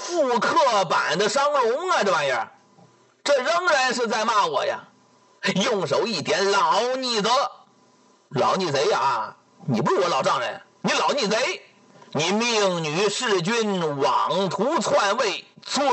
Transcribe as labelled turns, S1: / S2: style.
S1: 复刻版的商容啊，这玩意儿，这仍然是在骂我呀！用手一点，老逆贼，老逆贼啊！你不是我老丈人，你老逆贼！你命女弑君，妄图篡位，